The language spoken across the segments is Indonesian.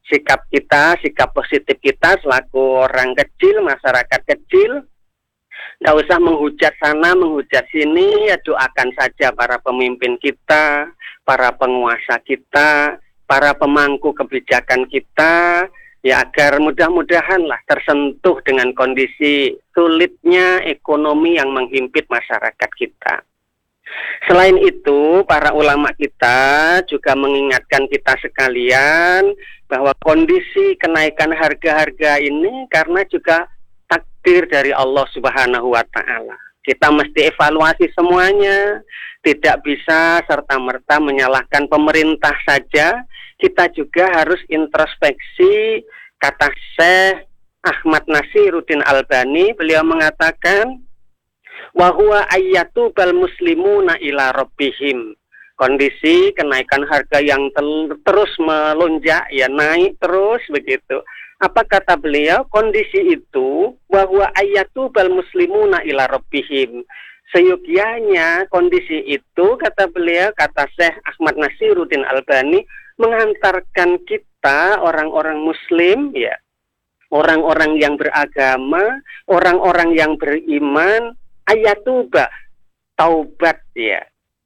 sikap kita, sikap positif kita selaku orang kecil, masyarakat kecil. Nggak usah menghujat sana, menghujat sini, ya doakan saja para pemimpin kita, para penguasa kita, para pemangku kebijakan kita, ya agar mudah-mudahan lah tersentuh dengan kondisi sulitnya ekonomi yang menghimpit masyarakat kita. Selain itu, para ulama kita juga mengingatkan kita sekalian bahwa kondisi kenaikan harga-harga ini karena juga takdir dari Allah Subhanahu wa Ta'ala. Kita mesti evaluasi semuanya, tidak bisa serta-merta menyalahkan pemerintah saja. Kita juga harus introspeksi. Kata Syekh Ahmad Nasiruddin Albani, beliau mengatakan wa huwa ayyatubal muslimuna ila rabbihim. Kondisi kenaikan harga yang terus melonjak, ya naik terus begitu. Apa kata beliau? Kondisi itu wa huwa ayyatubal muslimuna ila rabbihim. Seyogianya kondisi itu, kata beliau, kata Syekh Ahmad Nasiruddin Albani, mengantarkan kita orang-orang muslim, ya, orang-orang yang beragama, orang-orang yang beriman, ayatuba, taubat, ya,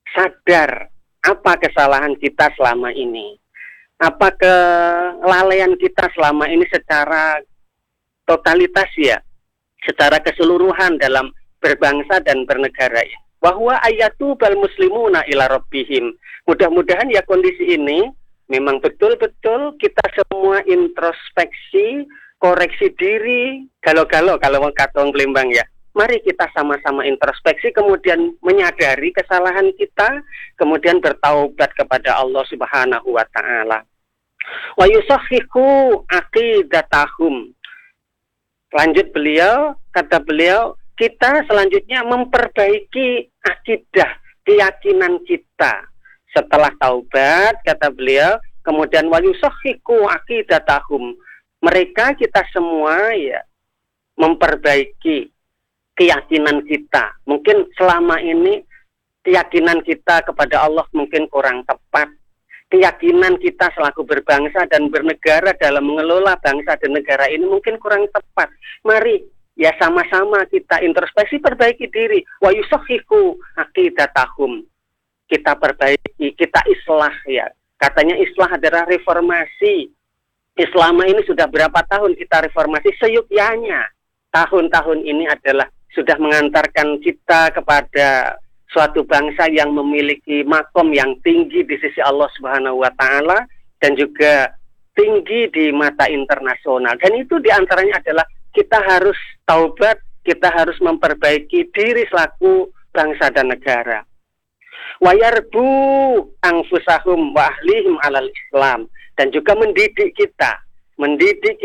sadar apa kesalahan kita selama ini, apa kelalaian kita selama ini secara totalitas, ya, secara keseluruhan dalam berbangsa dan bernegara, ya. Bahwa ayatubal muslimuna ila rabbihim. Mudah-mudahan ya kondisi ini memang betul-betul kita semua introspeksi, koreksi diri, galo-galo kalau kata orang Palembang, ya. Mari kita sama-sama introspeksi, kemudian menyadari kesalahan kita, kemudian bertaubat kepada Allah Subhanahu wa Ta'ala. Wa yusahhihu aqidatahum. Lanjut beliau, kata beliau, kita selanjutnya memperbaiki akidah, keyakinan kita. Setelah taubat, kata beliau, kemudian wa yusahhihu aqidatahum. Mereka kita semua, ya, memperbaiki keyakinan kita. Mungkin selama ini keyakinan kita kepada Allah mungkin kurang tepat. Keyakinan kita selaku berbangsa dan bernegara dalam mengelola bangsa dan negara ini mungkin kurang tepat. Mari ya sama-sama kita introspeksi, perbaiki diri. Wa yusahhihu aqidatahum. Kita perbaiki, kita islah, ya. Katanya islah adalah reformasi. Selama ini sudah berapa tahun kita reformasi, seyogyanya. Tahun-tahun ini adalah sudah mengantarkan kita kepada suatu bangsa yang memiliki makom yang tinggi di sisi Allah Subhanahu wa Ta'ala dan juga tinggi di mata internasional. Dan itu diantaranya adalah kita harus taubat, kita harus memperbaiki diri selaku bangsa dan negara. Wa yarbu anfusahum wa ahlihim alal Islam, dan juga mendidik kita